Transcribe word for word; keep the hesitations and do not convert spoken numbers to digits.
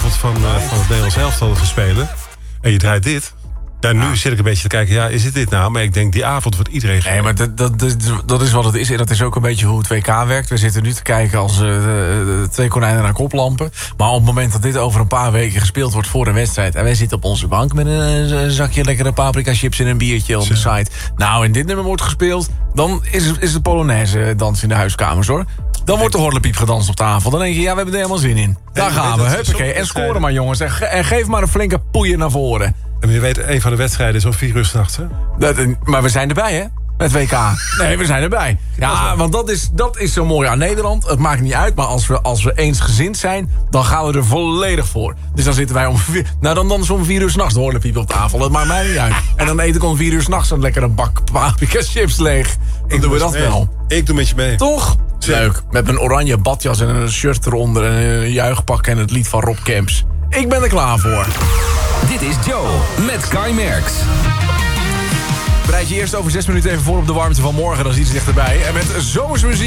avond van, uh, van het Nederlands elftal te spelen. En je draait dit. Ja, nu ja. zit ik een beetje te kijken, ja, is het dit nou? Maar ik denk, die avond wordt iedereen gek. Nee, maar dat, dat, dat, dat is wat het is. En dat is ook een beetje hoe het W K werkt. We zitten nu te kijken als uh, twee konijnen naar koplampen. Maar op het moment dat dit over een paar weken gespeeld wordt voor een wedstrijd... en wij zitten op onze bank met een, een zakje lekkere paprika chips en een biertje op de site. Nou, en dit nummer wordt gespeeld, dan is, is de Polonaise dans in de huiskamers, hoor. Dan wordt de horlepiep gedanst op tafel. Dan denk je, ja, we hebben er helemaal zin in. Daar gaan we, huppakee. En scoren maar, jongens. En, ge- en geef maar een flinke poeier naar voren. En je weet, een van de wedstrijden is om vier uur 's nachts, hè? Dat, maar we zijn erbij, hè? Met W K. Nee, we zijn erbij. Ja, want dat is, dat is zo mooi aan Nederland. Het maakt niet uit, maar als we, als we eensgezind zijn... dan gaan we er volledig voor. Dus dan zitten wij om vier... Nou, dan, dan is om vier uur 's nachts de horlepiep op tafel. Dat maakt mij niet uit. En dan eet ik om vier uur 's nachts een lekkere bak paprika chips leeg. Dan ik doen we dat mee. wel. Ik doe met je mee. Toch? Leuk. Met mijn oranje badjas en een shirt eronder... en een juichpak en het lied van Rob Kemps. Ik ben er klaar voor. Dit is Joe met Kai Merks. Bereid je eerst over zes minuten even voor op de warmte van morgen. Dan ziet ze dichterbij. En met zomersmuziek.